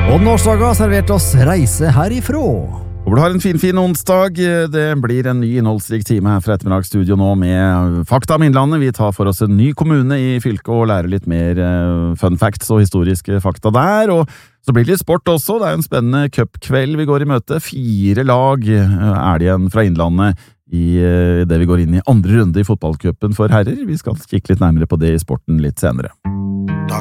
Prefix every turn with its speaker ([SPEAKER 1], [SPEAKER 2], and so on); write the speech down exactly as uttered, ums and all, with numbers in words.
[SPEAKER 1] Og Norsaga har servert oss reise herifrå.
[SPEAKER 2] Håper du har en fin, fin onsdag. Det blir en ny innholdsrik time her fra ettermiddagsstudio nå med Fakta om Innlandet. Vi tar for oss en ny kommune i fylket og lærer litt mer fun facts og historiske fakta der. Og så blir det litt sport også. Det er en spennende cupkveld vi går i møte. Fire lag er det igjen fra Innlandet i det vi går inn i andre runde i fotballcupen for herrer. Vi skal kikke litt nærmere på det i sporten litt senere.